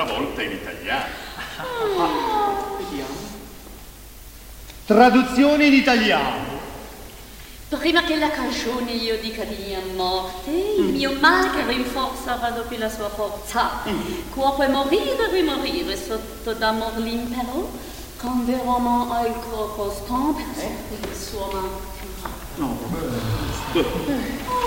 un'altra volta in italiano. Vediamo. Traduzione in italiano. Prima che la cagione io dica di mia morte, il mio mal che rinforza raddoppia la sua forza. Cuopo e morire, rimorire sotto d'amor l'impero, converremo al corpo stampo il suo martiro.